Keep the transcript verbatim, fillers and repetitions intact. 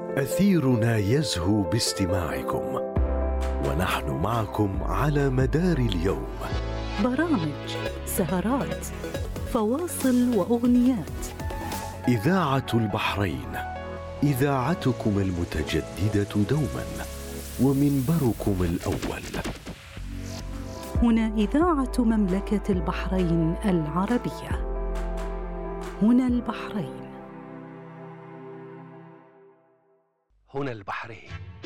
أثيرنا يزهو باستماعكم، ونحن معكم على مدار اليوم. برامج، سهرات، فواصل وأغنيات. إذاعة البحرين، إذاعتكم المتجددة دوما، ومنبركم الأول. هنا إذاعة مملكة البحرين العربية. هنا البحرين. هنا البحرين.